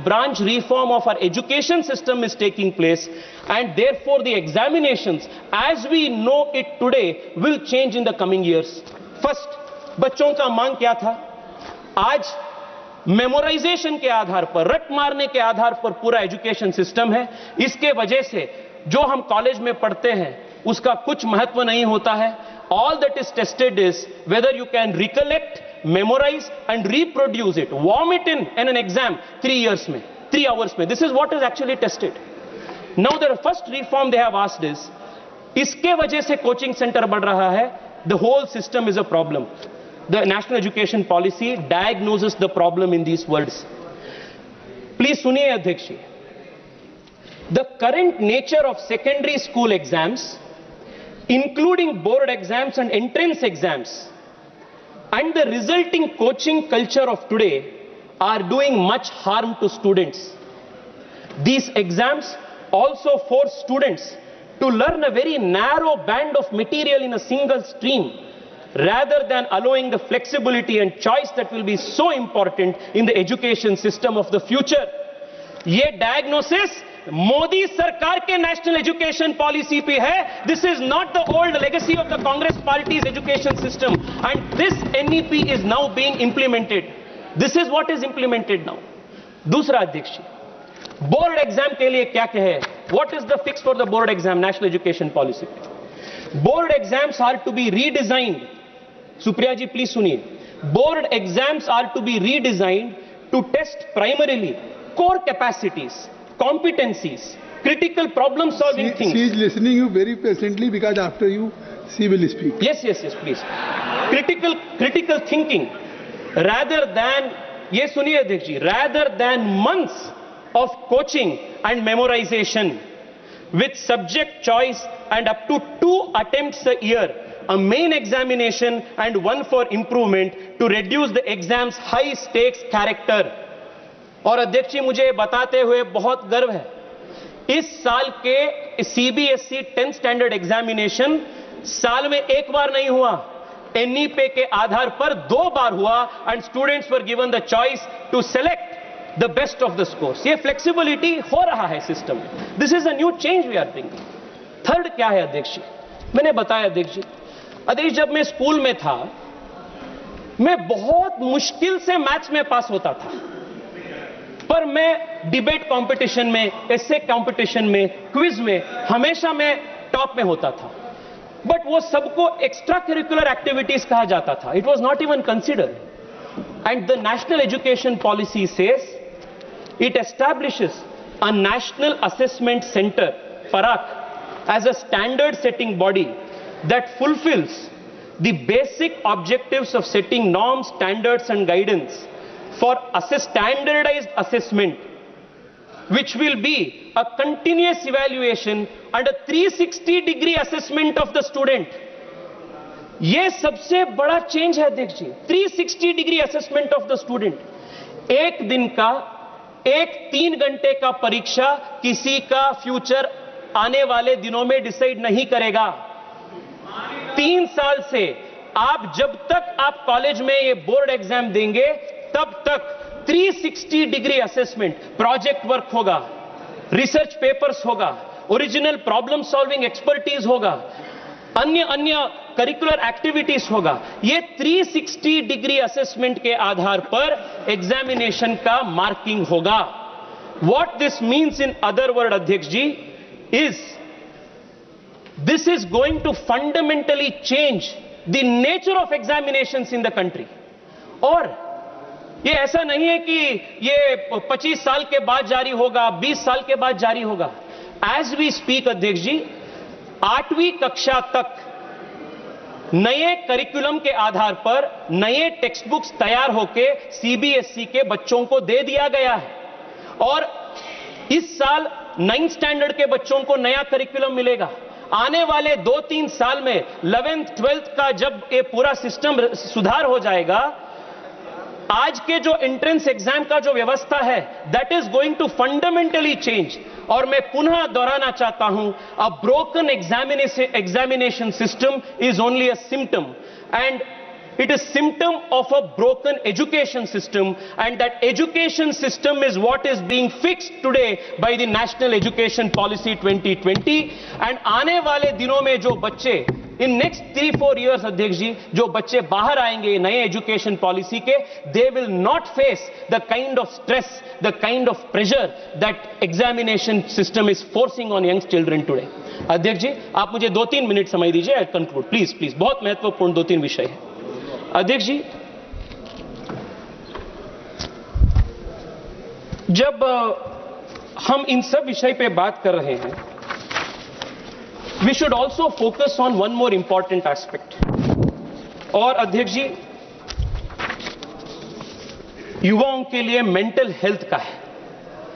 branch reform of our education system is taking place, and therefore the examinations as we know it today will change in the coming years. First, बच्चों का मांग क्या था? आज memorisation के आधार पर, रट मारने के आधार पर पूरा एजुकेशन सिस्टम है. इसके वजह से जो हम कॉलेज में पढ़ते हैं उसका कुछ महत्व नहीं होता है. All that is tested is whether you can recollect, memorize and reproduce it, vomit in an exam 3 years में, 3 hours में. This is what is actually tested. Now the first reform they have asked is, इसके वजह से coaching centre बढ़ रहा है. The whole system is a problem. The national education policy diagnoses the problem in these words. Please सुनिए अध्यक्ष जी. The current nature of secondary school exams, including board exams and entrance exams, and the resulting coaching culture of today are doing much harm to students. These exams also force students to learn a very narrow band of material in a single stream, rather than allowing the flexibility and choice that will be so important in the education system of the future. ये diagnosis Modi सरकार के national education policy पे है. This is not the old legacy of the Congress parties education system, and this NEP is now being implemented. This is what is implemented now. दूसरा अध्यक्ष, board exam के लिए क्या कहे? What is the fix for the board exam national education policy? Board exams are to be redesigned. Supriya ji please सुनिए. Board exams are to be redesigned to test primarily core capacities, competencies, critical problem solving things. She is listening you very patiently because after you she will speak. Yes, please. Critical thinking rather than, ये सुनिए अध्यक्ष जी, rather than months of coaching and memorization with subject choice and up to 2 attempts a year, a main examination and one for improvement to reduce the exam's high stakes character. और अध्यक्ष जी मुझे बताते हुए बहुत गर्व है, इस साल के सीबीएसई 10th स्टैंडर्ड एग्जामिनेशन साल में एक बार नहीं हुआ, एनईपी के आधार पर 2 बार हुआ, and students were given the choice to select the best of the scores. ये फ्लेक्सिबिलिटी हो रहा है सिस्टम में. This is a new change we are bringing. Third क्या है अध्यक्ष जी? मैंने बताया अध्यक्ष जी, जब मैं स्कूल में था मैं बहुत मुश्किल से मैथ्स में पास होता था, पर मैं डिबेट कंपटीशन में, एसे कंपटीशन में, क्विज में हमेशा मैं टॉप में होता था. बट वो सबको एक्स्ट्रा करिकुलर एक्टिविटीज कहा जाता था. It was not even considered. And the national education policy says it establishes a national assessment centre, पराक, as a standard setting body that fulfils the basic objectives of setting norms, standards and guidance for standardized assessment, which will be a continuous evaluation and a 360-degree assessment of the student. ये सबसे बड़ा change है अध्यक्ष जी. 360-degree assessment of the student. एक दिन का, एक 3 घंटे का परीक्षा किसी का फ्यूचर आने वाले दिनों में डिसाइड नहीं करेगा. 3 साल से आप जब तक आप कॉलेज में ये बोर्ड एग्जाम देंगे तब तक 360-degree असेसमेंट, प्रोजेक्ट वर्क होगा, रिसर्च पेपर्स होगा, ओरिजिनल प्रॉब्लम सॉल्विंग एक्सपर्टीज होगा, अन्य करिकुलर एक्टिविटीज होगा. ये 360-degree असेसमेंट के आधार पर एग्जामिनेशन का मार्किंग होगा. What this means in other word अध्यक्ष जी is this is going to fundamentally change the nature of examinations in the country. और ये ऐसा नहीं है कि ये 25 साल के बाद जारी होगा, 20 साल के बाद जारी होगा. एज वी स्पीक अध्यक्ष जी 8वीं कक्षा तक नए करिकुलम के आधार पर नए टेक्स्ट बुक्स तैयार होके सीबीएसई के बच्चों को दे दिया गया है. और इस साल 9th स्टैंडर्ड के बच्चों को नया करिकुलम मिलेगा. आने वाले 2-3 साल में 11th 12th का जब ये पूरा सिस्टम सुधार हो जाएगा, आज के जो एंट्रेंस एग्जाम का जो व्यवस्था है that is going to fundamentally change. और मैं पुनः दोहराना चाहता हूं, a broken examination system is only a symptom, and It is symptom of a broken education system, and that education system is what is being fixed today by the National Education Policy 2020. And आने वाले दिनों में जो बच्चे in next 3-4 years, अध्यक्ष जी, जो बच्चे बाहर आएंगे नए एजुकेशन पॉलिसी के, they will not face the kind of stress, the kind of pressure that examination system is forcing on young children today. अध्यक्ष जी, आप मुझे 2-3 मिनट समय दीजिए, I conclude, प्लीज प्लीज, बहुत महत्वपूर्ण 2-3 विषय है। अध्यक्ष जी, जब हम इन सब विषय पे बात कर रहे हैं, we should also focus on one more important aspect. और अध्यक्ष जी, युवाओं के लिए मेंटल हेल्थ का है।